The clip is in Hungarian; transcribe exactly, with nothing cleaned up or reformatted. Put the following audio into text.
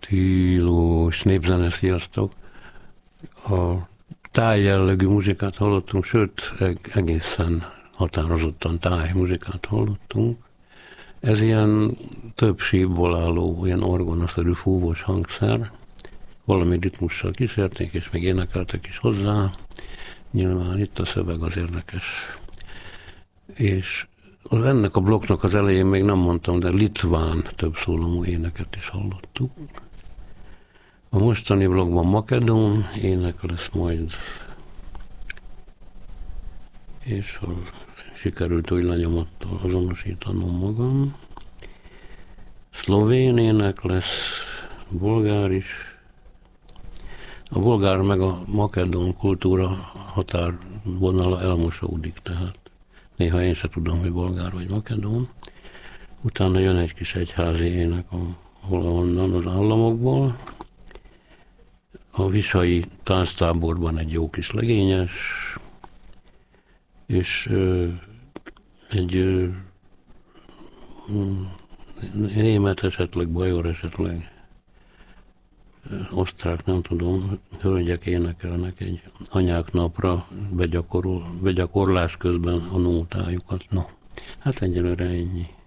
stílus népzene, sziasztok! A tájjellegű muzsikát hallottunk, sőt, egészen határozottan táj muzsikát hallottunk. Ez ilyen több sívból álló, ilyen orgonaszerű fúvós hangszer, valami ritmussal kísérték, és még énekeltek is hozzá. Nyilván itt a szöveg az érdekes. És az ennek a blokknak az elején még nem mondtam, de litván több szólamú éneket is hallottuk. A mostani blokkban makedón ének lesz majd, és ha sikerült új lenyomattal azonosítanom magam. Szlovén ének lesz, bolgár is. A bolgár meg a makedón kultúra határvonala elmosódik, tehát néha én se tudom, hogy bolgár vagy makedón. Utána jön egy kis egyházi ének a valahonnan az államokból. A visai tánctáborban egy jó kis legényes, és ö, egy ö, német esetleg, bajor esetleg, osztrák, nem tudom, hölgyek énekelnek egy anyák napra begyakorol, begyakorlás közben a nótájukat. No, hát egyelőre ennyi.